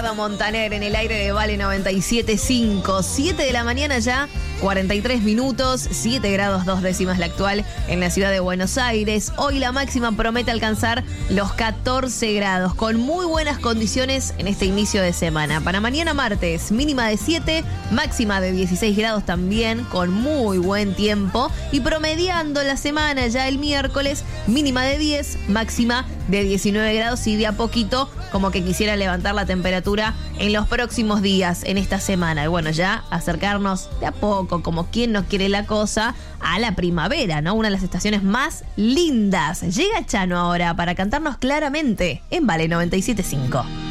Ricardo Montaner en el aire de Vale 97.5. 7 de la mañana ya, 43 minutos, 7 grados 2 décimas la actual en la ciudad de Buenos Aires. Hoy la máxima promete alcanzar los 14 grados, con muy buenas condiciones en este inicio de semana. Para mañana martes, mínima de 7, máxima de 16 grados también, con muy buen tiempo. Y promediando la semana ya el miércoles, mínima de 10, máxima de 19 grados y de a poquito como que quisiera levantar la temperatura en los próximos días, en esta semana. Y bueno, ya acercarnos de a poco, como quien no quiere la cosa, a la primavera, ¿no? Una de las estaciones más lindas. Llega Chano ahora para cantarnos claramente en Vale 97.5.